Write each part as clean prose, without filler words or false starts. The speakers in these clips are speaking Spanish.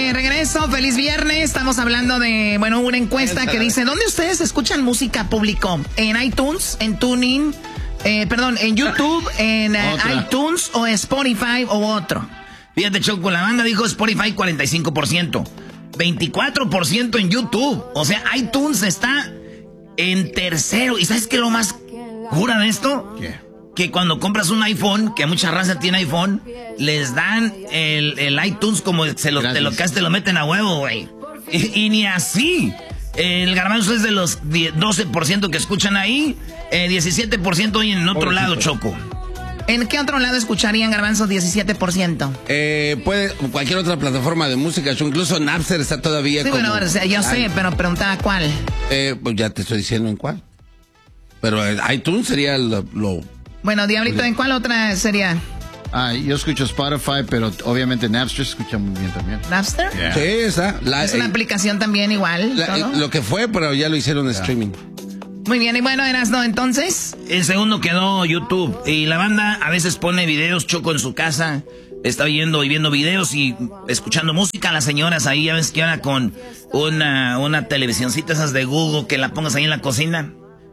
de regreso, feliz viernes. Estamos hablando de, bueno, una encuesta que dice, ¿dónde ustedes escuchan música público? ¿En iTunes, en TuneIn, en YouTube, en iTunes o Spotify o otro? Fíjate, Choco, la banda dijo Spotify 45%, 24% en YouTube. O sea, iTunes está en tercero. ¿Y sabes qué es lo más cura de esto? ¿Qué? Que cuando compras un iPhone, que mucha raza tiene iPhone, les dan el iTunes como te lo meten a huevo, güey. Y ni así. El Garbanzo es de los 12% que escuchan ahí, 17% y en otro lado, Choco. ¿En qué otro lado escucharían, Garbanzo, 17%? Puede cualquier otra plataforma de música, incluso Napster está todavía sí, bueno, o sea, yo sé, pero preguntaba cuál. Pues ya te estoy diciendo en cuál. Pero iTunes sería lo... Bueno, Diablito, ¿en cuál otra sería? Yo escucho Spotify, pero obviamente Napster se escucha muy bien también. ¿Napster? Yeah. Sí, esa. Es una aplicación también igual. Lo que fue, pero ya lo hicieron en streaming. Muy bien, y bueno, Erasno, entonces. El segundo quedó YouTube. Y la banda a veces pone videos, Choco, en su casa. Está viendo videos y escuchando música. Las señoras ahí, ya ves que ahora con una televisioncita esas de Google, que la pongas ahí en la cocina.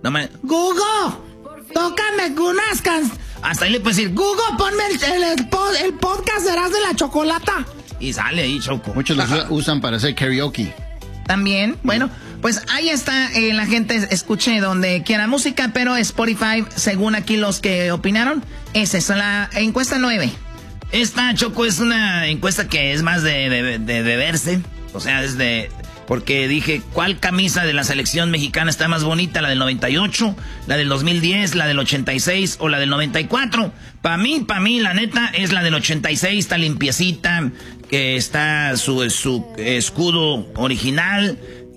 Google, tócame unas canciones. Hasta ahí le puedes decir, Google, ponme el podcast de Erasmo de la Chocolata. Y sale ahí, Choco. Muchos los usan para hacer karaoke. También, bueno, pues ahí está, la gente escuche donde quiera música, pero Spotify, según aquí los que opinaron, es eso, la encuesta 9. Esta, Choco, es una encuesta que es más de verse, o sea, es de... Porque dije, ¿cuál camisa de la selección mexicana está más bonita? ¿La del 98, la del 2010, la del 86 o la del 94? Para mí, la neta, es la del 86, está limpiecita, que está su escudo original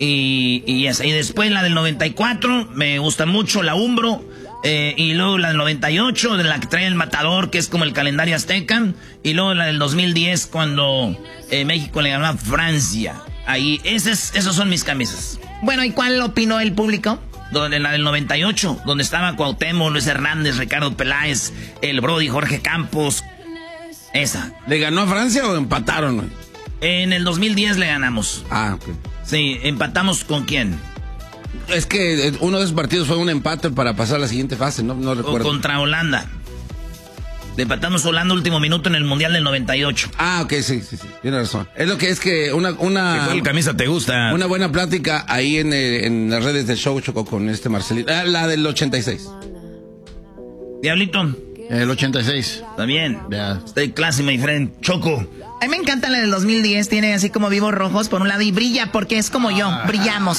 y después la del 94, me gusta mucho la Umbro. Y luego la del 98, de la que trae el matador, que es como el calendario azteca. Y luego la del 2010, cuando México le ganó a Francia. Ahí, esos son mis camisas. Bueno, ¿y cuál opinó el público? En la del 98, donde estaba Cuauhtémoc, Luis Hernández, Ricardo Peláez, el Brody, Jorge Campos. Esa. ¿Le ganó a Francia o empataron? En el 2010 le ganamos. Ah, ok. Sí, ¿empatamos con quién? Es que uno de esos partidos fue un empate para pasar a la siguiente fase, no recuerdo. O contra Holanda. Le empatamos a Holanda último minuto en el Mundial del 98. Ah, ok, sí, tiene razón. Es lo que es que una ¿Cuál camisa te gusta? Una buena plática ahí en las redes del show, Choco, con Marcelito. La del 86. Diablito. El 86. Está bien. Yeah. Stay classy, my friend. Choco. A mí me encanta la del 2010, tiene así como vivos rojos por un lado y brilla porque es como yo, brillamos.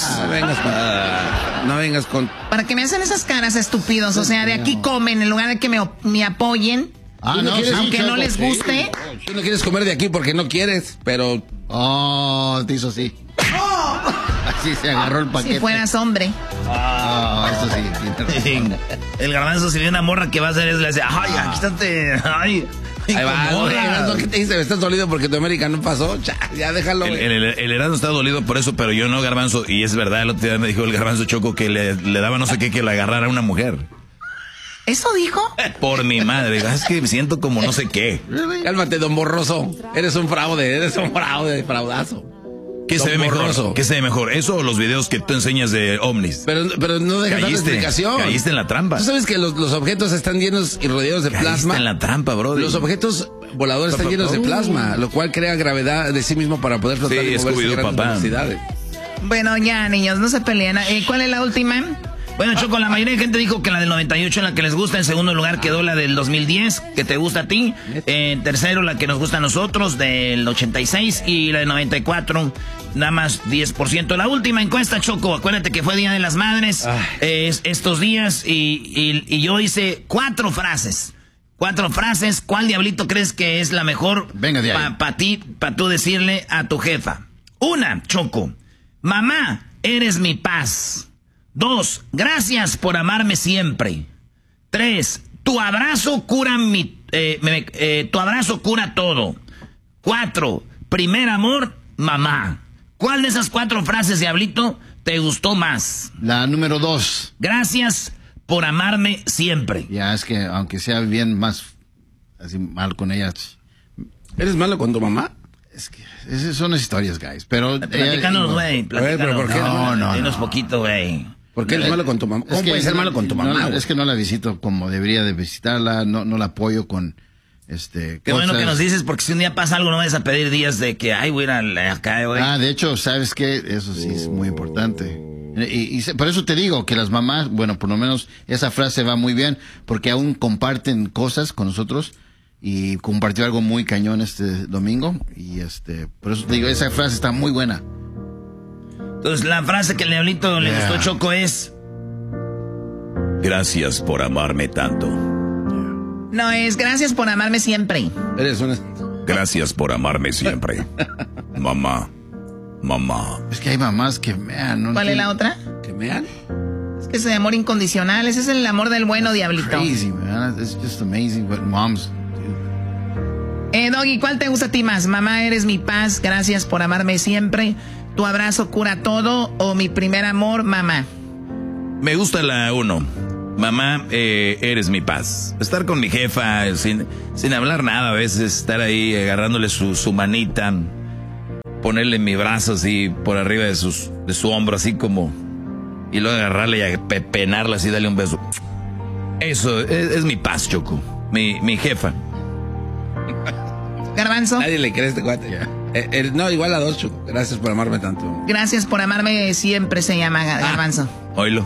No vengas con... Para que me hacen esas caras estúpidos, o sea, de aquí comen en lugar de que me apoyen. Aunque no les guste. Tú no quieres comer de aquí porque no quieres, pero... Oh, te hizo así. Así se agarró el paquete. Si fueras hombre. Eso sí. El Garbanzo, si viene una morra, que va a hacer es le dice, ay, aquí estate, ay. Ahí va, ¿qué te dice? ¿Estás dolido porque tu América no pasó? Ya déjalo. El Erasmo está dolido por eso, pero yo no, Garbanzo. Y es verdad, el otro día me dijo el Garbanzo Choco que le daba no sé qué que le agarrara a una mujer. ¿Eso dijo? Por mi madre, es que me siento como no sé qué. Cálmate, don Borroso. Eres un fraude, fraudazo. ¿Qué se ve mejor? ¿Qué se ve mejor? ¿Eso o los videos que tú enseñas de ovnis? Pero no dejas dar explicación. Caíste en la trampa. ¿Tú sabes que los objetos están llenos y rodeados de plasma? Caíste en la trampa, bro. Los objetos voladores están llenos de plasma, lo cual crea gravedad de sí mismo para poder flotar y moverse a grandes velocidades. Bueno, ya, niños, no se peleen. ¿Cuál es la última? Bueno, Choco, la mayoría de gente dijo que la del 98 es la que les gusta. En segundo lugar quedó la del 2010, que te gusta a ti. En tercero, la que nos gusta a nosotros, del 86. Y la del 94, nada más 10%. La última encuesta, Choco, acuérdate que fue Día de las Madres estos días. Y yo hice 4 frases. 4 frases. ¿Cuál, Diablito, crees que es la mejor? Venga de ahí. Para tú decirle a tu jefa? 1, Choco. Mamá, eres mi paz. 2, gracias por amarme siempre. 3, tu abrazo cura tu abrazo cura todo. 4, primer amor, mamá. ¿Cuál de esas 4 frases, Diablito, te gustó más? La número 2. Gracias por amarme siempre. Ya, es que aunque sea bien más así mal con ellas. ¿Eres malo con tu mamá? Es que esas son las historias, guys. Pero platícanos, güey. Pero ¿por qué no? Dinos poquito, güey. ¿Por qué eres malo con tu mamá? ¿Cómo puedes ser malo con tu mamá? Es que no la visito como debería de visitarla, no la apoyo con Qué bueno que nos dices, porque si un día pasa algo no vayas a pedir días de que, ay, voy a ir acá, güey. De hecho, ¿sabes qué? Eso sí es muy importante. Y por eso te digo que las mamás, bueno, por lo menos esa frase va muy bien, porque aún comparten cosas con nosotros, y compartió algo muy cañón este domingo, y por eso te digo, esa frase está muy buena. Entonces, la frase que al Diablito le gustó, Choco, es: gracias por amarme tanto. No, es gracias por amarme siempre. Gracias por amarme siempre. Mamá. Es que hay mamás que mean. ¿No? ¿Cuál es la otra? ¿Que mean? Es que ese amor incondicional, ese es el amor del bueno, Diablito. Crazy, man. It's just amazing what moms do. Doggy, ¿cuál te gusta a ti más? Mamá, eres mi paz, gracias por amarme siempre. Tu abrazo cura todo, o mi primer amor, mamá. Me gusta la 1. Mamá, eres mi paz. Estar con mi jefa sin hablar nada, a veces estar ahí agarrándole su manita, ponerle mi brazo así por arriba de su hombro, así como, y luego agarrarle y penarla así, darle un beso. Eso es mi paz, Choco. Mi jefa. Garbanzo. Nadie le cree a este cuate. No, igual a 2, Choco. Gracias por amarme tanto. Gracias por amarme siempre se llama Garbanzo. Oílo.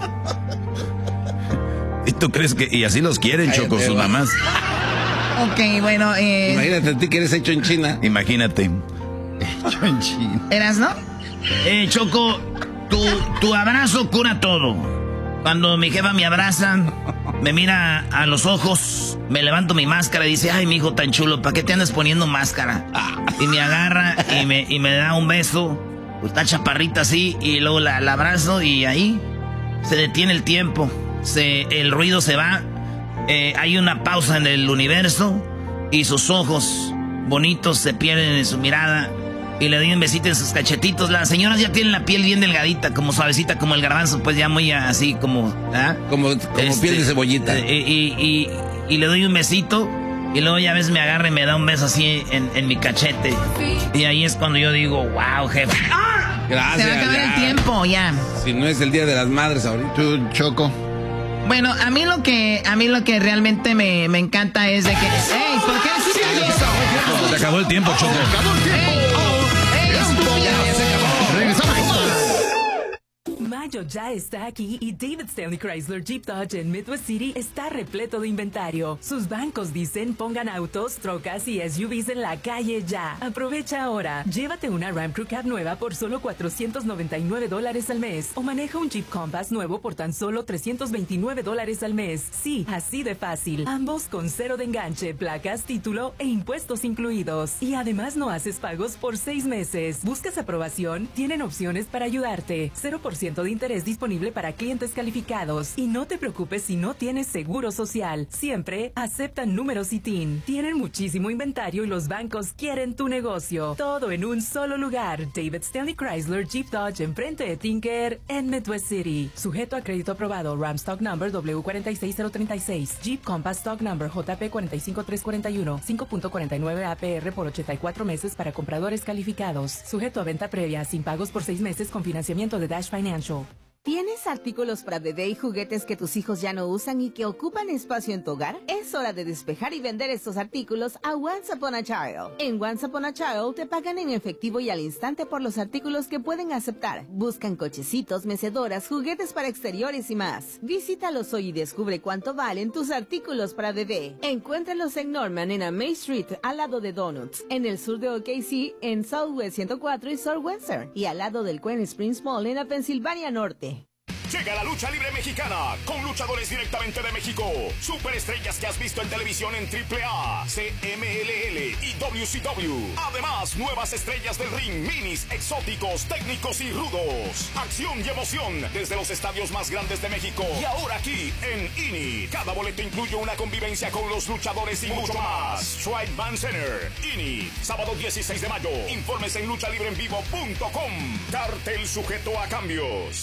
¿Y tú crees que...? Y así los quieren, Choco, sus mamás. Ok, bueno, Imagínate a ti que eres hecho en China. Imagínate. Hecho en China. ¿Eras, no? Choco, tu abrazo cura todo. Cuando mi jefa me abraza, me mira a los ojos, me levanto mi máscara y dice: ay, mi hijo tan chulo, ¿para qué te andas poniendo máscara? Y me agarra y me da un beso. Está chaparrita así, y luego la abrazo, y ahí se detiene el tiempo. El ruido se va, hay una pausa en el universo, y sus ojos bonitos se pierden en su mirada, y le doy un besito en sus cachetitos. Las señoras ya tienen la piel bien delgadita, como suavecita, como el Garbanzo, pues ya muy así como... Como piel de cebollita. Y le doy un besito, y luego ya ves me agarra y me da un beso así en mi cachete, y ahí es cuando yo digo: wow, jefe. Gracias. Se va a acabar el tiempo, ya. Si no es el Día de las Madres ahorita. Tú, Choco. Bueno, a mí lo que realmente me encanta es de que... ¡Ey! ¿Por qué hiciste eso? Se acabó el tiempo, Choco. Mayo ya está aquí y David Stanley Chrysler Jeep Dodge en Midwest City está repleto de inventario. Sus bancos dicen: pongan autos, trocas y SUVs en la calle ya. Aprovecha ahora. Llévate una Ram Crew Cab nueva por solo $499 al mes, o maneja un Jeep Compass nuevo por tan solo $329 al mes. Sí, así de fácil. Ambos con 0 de enganche, placas, título e impuestos incluidos. Y además no haces pagos por 6 meses. ¿Buscas aprobación? Tienen opciones para ayudarte. 0% de interés disponible para clientes calificados. Y no te preocupes si no tienes seguro social. Siempre aceptan números y TIN. Tienen muchísimo inventario y los bancos quieren tu negocio. Todo en un solo lugar. David Stanley Chrysler Jeep Dodge enfrente de Tinker en Midwest City. Sujeto a crédito aprobado. Ram Stock Number W46036. Jeep Compass Stock Number JP45341. 5.49 APR por 84 meses para compradores calificados. Sujeto a venta previa sin pagos por 6 meses con financiamiento de Dash Financial. ¿Tienes artículos para bebé y juguetes que tus hijos ya no usan y que ocupan espacio en tu hogar? Es hora de despejar y vender estos artículos a Once Upon a Child. En Once Upon a Child te pagan en efectivo y al instante por los artículos que pueden aceptar. Buscan cochecitos, mecedoras, juguetes para exteriores y más. Visítalos hoy y descubre cuánto valen tus artículos para bebé. Encuéntralos en Norman, en May Street, al lado de Donuts, en el sur de OKC, en Southwest 104 y South Windsor, y al lado del Queen Springs Mall en la Pensilvania Norte. Llega la lucha libre mexicana con luchadores directamente de México. Superestrellas que has visto en televisión en AAA, CMLL y WCW. Además, nuevas estrellas del ring, minis, exóticos, técnicos y rudos. Acción y emoción desde los estadios más grandes de México. Y ahora aquí en INI. Cada boleto incluye una convivencia con los luchadores y mucho más. Strike Band Center, INI. Sábado 16 de mayo. Informes en luchalibreenvivo.com. Cartel sujeto a cambios.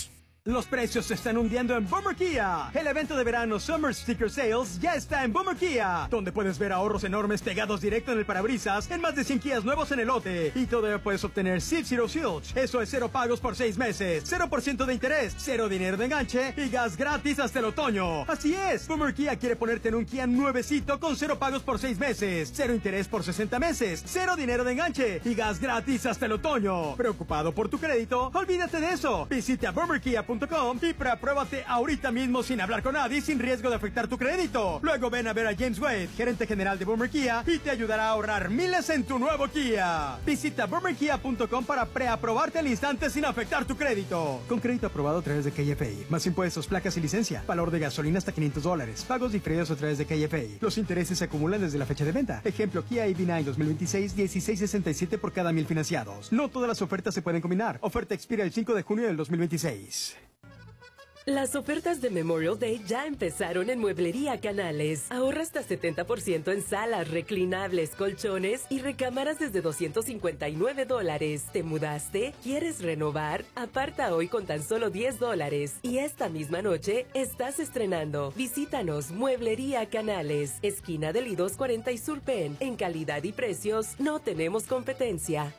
Los precios se están hundiendo en Boomer Kia. El evento de verano Summer Sticker Sales ya está en Boomer Kia, donde puedes ver ahorros enormes pegados directo en el parabrisas en más de 100 Kias nuevos en el lote. Y todavía puedes obtener Zero Silch. Eso es 0 pagos por 6 meses, 0% de interés, 0 dinero de enganche y gas gratis hasta el otoño. Así es, Boomer Kia quiere ponerte en un Kia nuevecito con 0 pagos por 6 meses, 0 interés por 60 meses, 0 dinero de enganche y gas gratis hasta el otoño. ¿Preocupado por tu crédito? Olvídate de eso. Visita boomerkia.com y pruébate ahorita mismo sin hablar con nadie, sin riesgo de afectar tu crédito. Luego ven a ver a James Wade, gerente general de Boomer Kia, y te ayudará a ahorrar miles en tu nuevo Kia. Visita boomerkia.com para preaprobarte al instante sin afectar tu crédito. Con crédito aprobado a través de KFA. Más impuestos, placas y licencia. Valor de gasolina hasta $500. Pagos diferidos a través de KFA. Los intereses se acumulan desde la fecha de venta. Ejemplo, Kia EV9 2026, 16.67 por cada 1,000 financiados. No todas las ofertas se pueden combinar. Oferta expira el 5 de junio del 2026. Las ofertas de Memorial Day ya empezaron en Mueblería Canales. Ahorra hasta 70% en salas, reclinables, colchones y recámaras desde $259. ¿Te mudaste? ¿Quieres renovar? Aparta hoy con tan solo $10. Y esta misma noche estás estrenando. Visítanos, Mueblería Canales, esquina del I-240 y Sur Penn. En calidad y precios no tenemos competencia.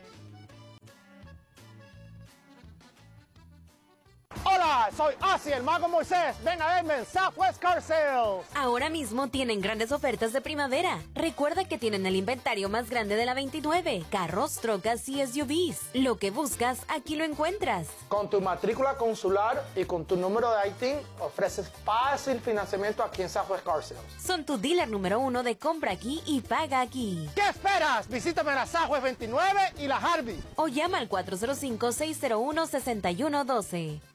Hola, soy Ozzy, el Mago Moisés. Ven a verme en Southwest Car Sales. Ahora mismo tienen grandes ofertas de primavera. Recuerda que tienen el inventario más grande de la 29. Carros, trocas y SUVs. Lo que buscas, aquí lo encuentras. Con tu matrícula consular y con tu número de ITIN, ofreces fácil financiamiento aquí en Southwest Car Sales. Son tu dealer número 1 de compra aquí y paga aquí. ¿Qué esperas? Visítame en la Southwest 29 y la Harvey. O llama al 405-601-6112.